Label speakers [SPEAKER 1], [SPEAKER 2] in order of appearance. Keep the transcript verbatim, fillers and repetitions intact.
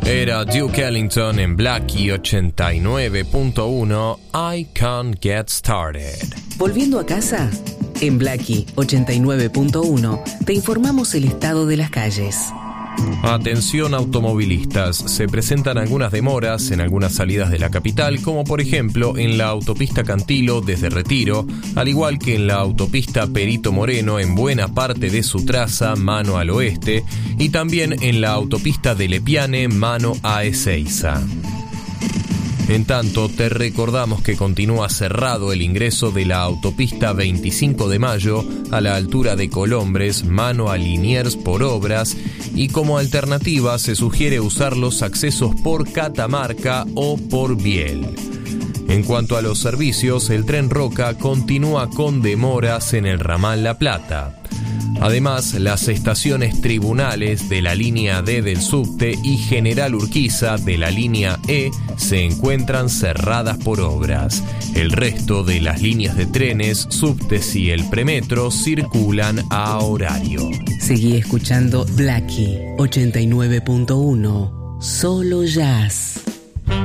[SPEAKER 1] Era Duke Ellington en Blackie ochenta y nueve punto uno, I Can't Get Started.
[SPEAKER 2] Volviendo a casa, en Blackie ochenta y nueve punto uno te informamos el estado de las calles.
[SPEAKER 1] Atención automovilistas, se presentan algunas demoras en algunas salidas de la capital, como por ejemplo en la autopista Cantilo desde Retiro, al igual que en la autopista Perito Moreno en buena parte de su traza mano al oeste, y también en la autopista de Lepiane mano a Ezeiza. En tanto, te recordamos que continúa cerrado el ingreso de la autopista veinticinco de mayo a la altura de Colombres, mano a Liniers por obras, y como alternativa se sugiere usar los accesos por Catamarca o por Biel. En cuanto a los servicios, el tren Roca continúa con demoras en el ramal La Plata. Además, las estaciones Tribunales de la línea D del subte y General Urquiza de la línea E se encuentran cerradas por obras. El resto de las líneas de trenes, subtes y el premetro circulan a horario.
[SPEAKER 2] Seguí escuchando Blackie ochenta y nueve punto uno, solo jazz.